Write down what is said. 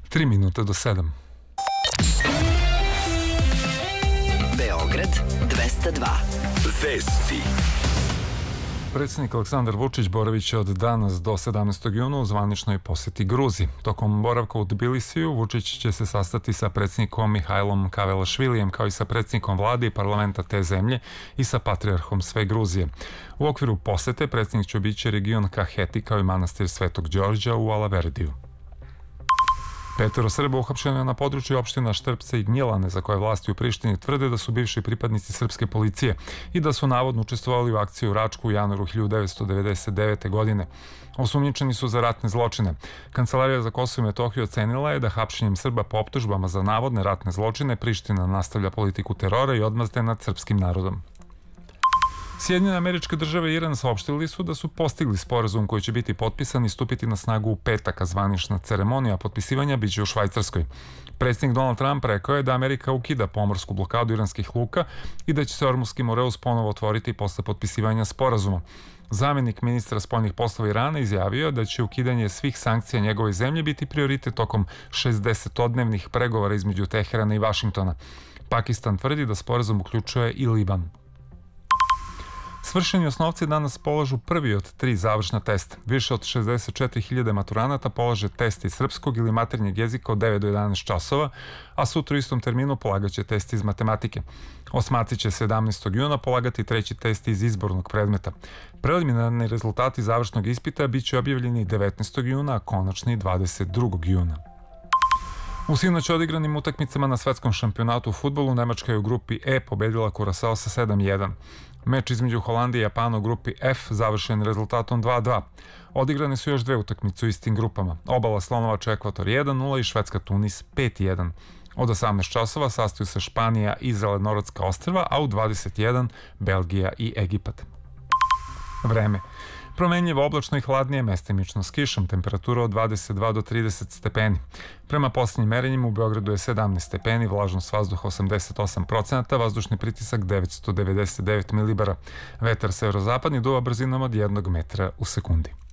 3 minuta do 7. Beograd 202. Vesti. Predsjednik Aleksandar Vučić boravit će od danas do 17. juna u zvaničnoj poseti Gruziji. Tokom boravka u Tbilisiju Vučić će se sastati sa predsjednikom Mihajlom Kavelašvilijem, kao i sa predsjednikom vlade i parlamenta te zemlje i sa patrijarhom sve Gruzije. U okviru posete predsjednik će obići region Kaheti, kao i manastir Svetog Đorđa u Alaverdiju. 5 Srba uhapšeno je na području opština Štrpca i Gnjilane, za koje vlasti u Prištini tvrde da su bivši pripadnici srpske policije i da su navodno učestvovali u akciji u Račku u januaru 1999. godine. Osumnjičeni su za ratne zločine. Kancelarija za Kosovo i Metohiju ocenila je da hapšenjem Srba po optužbama za navodne ratne zločine Priština nastavlja politiku terora i odmazde nad srpskim narodom. Sjedinjene Američke Države i Iran saopštili su da su postigli sporazum koji će biti potpisan i stupiti na snagu u petak, a zvanična ceremonija potpisivanja biće u Švajcarskoj. Predsjednik Donald Trump rekao je da Amerika ukida pomorsku blokadu iranskih luka i da će se Ormuski Moreus ponovo otvoriti posle potpisivanja sporazuma. Zamenik ministra spoljnih poslova Irana izjavio da će ukidanje svih sankcija njegove zemlje biti prioritet tokom 60-odnevnih pregovora između Teherana i Vašingtona. Pakistan tvrdi da sporazum uključuje i Liban. Svršeni osnovci danas polažu prvi od 3 završna testa. Više od 64.000 maturanata polaže test iz srpskog ili maternjeg jezika od 9 do 11 časova, a sutra u istom terminu polagaće test iz matematike. Osmaci će 17. juna polagati treći test iz izbornog predmeta. Preliminarni rezultati završnog ispita biće objavljeni 19. juna, a konačni 22. juna. U sinoć odigranim utakmicama na svetskom šampionatu u fudbalu Nemačka je u grupi E pobedila Kurasao sa 7-1. Meč između Holandije i Japana u grupi F završen rezultatom 2-2. Odigrane su još 2 utakmice u istim grupama. Obala Slonovača Ekvator 1-0 i Švedska Tunis 5-1. Od 18 časova sastaju se Španija i Zelenorotska ostrva, a u 21 Belgija i Egipat. Vreme. Promenljivo, oblačno i hladnije, mestimično s kišom, temperatura od 22 do 30 stepeni. Prema posljednjim merenjima u Beogradu je 17 stepeni, vlažnost vazduha 88%, vazdušni pritisak 999 milibara. Vetar severozapadni duva brzinom od 1 metra u sekundi.